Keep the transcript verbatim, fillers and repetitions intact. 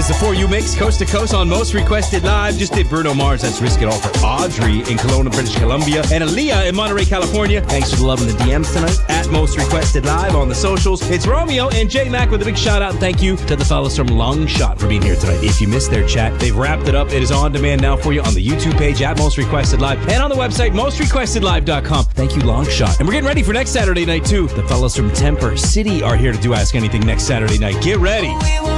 is the For You Mix, coast to coast on Most Requested Live. Just did Bruno Mars, that's Risk It All for Audrey in Kelowna, British Columbia, and Aaliyah in Monterey, California. Thanks for the love in the D Ms tonight. At Most Requested Live on the socials. It's Romeo and J Mac with a big shout out and thank you to the fellas from Long Shot for being here tonight. If you missed their chat, they've wrapped it up. It is on demand now for you on the YouTube page at Most Requested Live and on the website most requested live dot com. Thank you, Long Shot. And we're getting ready for next Saturday night too. The fellas from Temper City are here to do Ask Anything next Saturday night. Get ready.